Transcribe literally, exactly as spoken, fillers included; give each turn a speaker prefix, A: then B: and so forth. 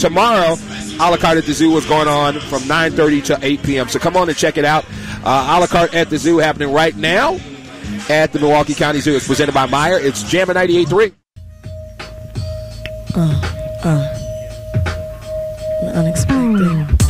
A: tomorrow, a la carte at the zoo is going on from nine thirty to eight p.m. So come on and check it out. Uh, a la carte at the zoo happening right now at the Milwaukee County Zoo. It's presented by Meyer. It's Jammin' ninety-eight point three.
B: Uh, uh, unexpected.